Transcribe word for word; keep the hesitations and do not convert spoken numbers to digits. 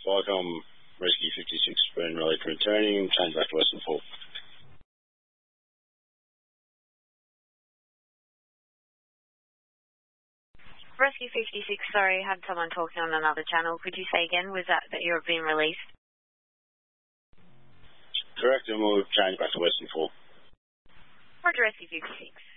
Viacom Rescue fifty-six, been relayed for returning, change back to Western four. Rescue fifty-six, sorry, had someone talking on another channel. Could you say again, was that that you're being released? Correct, and we'll change back to Western four. Roger, Rescue fifty-six.